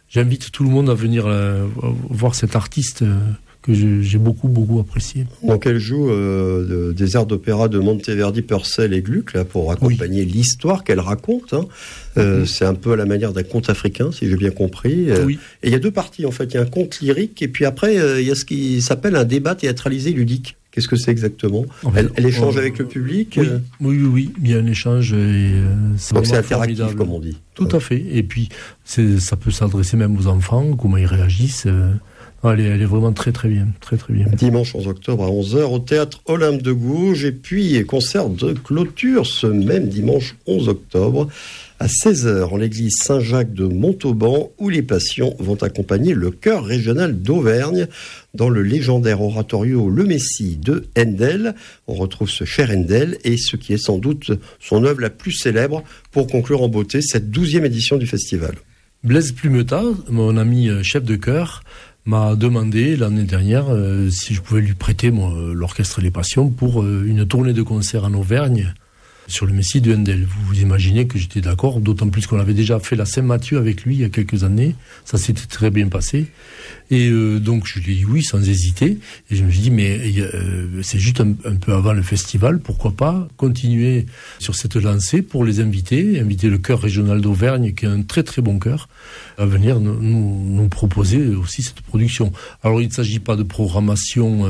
j'invite tout le monde à venir voir cet artiste que j'ai beaucoup apprécié. Donc elle joue des airs d'opéra de Monteverdi, Purcell et Gluck là, pour accompagner l'histoire qu'elle raconte. C'est un peu à la manière d'un conte africain, si j'ai bien compris. Et il y a deux parties en fait. Il y a un conte lyrique et puis après il y a ce qui s'appelle un débat théâtralisé ludique. Qu'est-ce que c'est exactement ? Elle échange avec le public. Oui, il y a un échange. Donc c'est interactif, formidable, comme on dit. Tout à fait. Et puis ça peut s'adresser même aux enfants, comment ils réagissent. Elle est vraiment très bien. Dimanche 11 octobre à 11h au Théâtre Olympe de Gouges. Et puis concert de clôture ce même dimanche 11 octobre à 16h en l'église Saint-Jacques de Montauban, où les passions vont accompagner le chœur régional d'Auvergne dans le légendaire oratorio Le Messie de Handel. On retrouve ce cher Handel et ce qui est sans doute son œuvre la plus célèbre pour conclure en beauté cette 12e édition du festival. Blaise Plumeta, mon ami chef de chœur, m'a demandé l'année dernière si je pouvais lui prêter l'orchestre Les Passions pour une tournée de concert en Auvergne sur le Messie de Handel. Vous imaginez que j'étais d'accord, d'autant plus qu'on avait déjà fait la Saint-Mathieu avec lui il y a quelques années. Ça s'était très bien passé. Et donc je lui ai dit oui sans hésiter. Et je me suis dit mais c'est juste un peu avant le festival, pourquoi pas continuer sur cette lancée pour les inviter le chœur régional d'Auvergne qui est un très très bon chœur à venir nous proposer aussi cette production. Alors il ne s'agit pas de programmation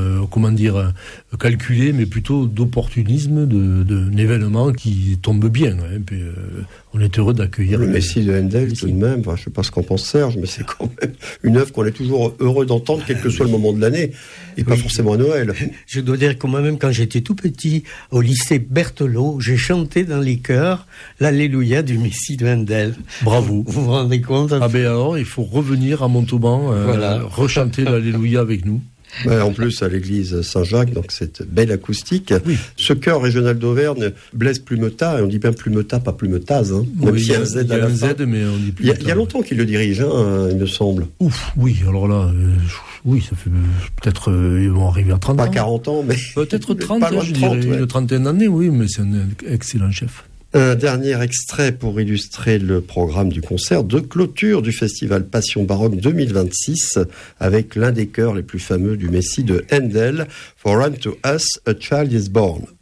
calculée, mais plutôt d'opportunisme, d'un événement qui tombe bien. Puis, on est heureux d'accueillir le Messie de Handel tout de même. Enfin, je ne sais pas ce qu'en pense Serge, mais c'est quand même une œuvre qu'on est toujours heureux d'entendre, quel que soit le moment de l'année, et pas forcément à Noël. Je dois dire que moi-même, quand j'étais tout petit, au lycée Berthelot, j'ai chanté dans les chœurs l'Alléluia du Messie de Handel. Bravo. Vous vous rendez compte ? Alors, il faut revenir à Montauban, rechanter l'Alléluia avec nous. En plus, à l'église Saint-Jacques, donc cette belle acoustique. Oui. Ce chœur régional d'Auvergne, Blaise Plumeta, et on dit bien Plumeta, pas Plumetaz, même s'il y a un Z à la fin. Mais on dit Plumeta. Il y a longtemps qu'il le dirige, il me semble. Oui, alors là, ça fait peut-être, ils vont arriver à 30 pas ans. Pas 40 ans, mais... Peut-être 30, je dirais, une trentaine d'années, oui, mais c'est un excellent chef. Un dernier extrait pour illustrer le programme du concert de clôture du festival Passion Baroque 2026 avec l'un des chœurs les plus fameux du Messie de Handel, For unto us a child is born.